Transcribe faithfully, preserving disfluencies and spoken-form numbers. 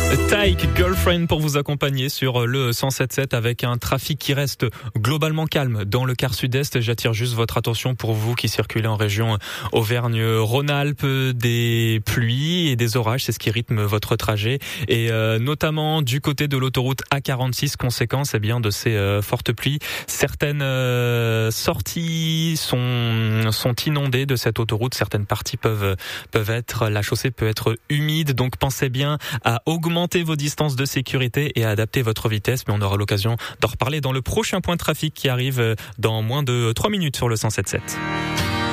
Tyke Girlfriend pour vous accompagner sur le cent sept sept avec un trafic qui reste globalement calme dans le quart sud-est. J'attire juste votre attention pour vous qui circulez en région Auvergne-Rhône-Alpes, des pluies et des orages, c'est ce qui rythme votre trajet et euh, notamment du côté de l'autoroute A quarante-six, conséquence eh bien de ces euh, fortes pluies. Certaines euh, sorties sont sont inondées de cette autoroute, certaines parties peuvent peuvent être la chaussée peut être humide, donc pensez bien à augmenter vos distances de sécurité et à adapter votre vitesse, mais on aura l'occasion d'en reparler dans le prochain point de trafic qui arrive dans moins de trois minutes sur le cent sept sept.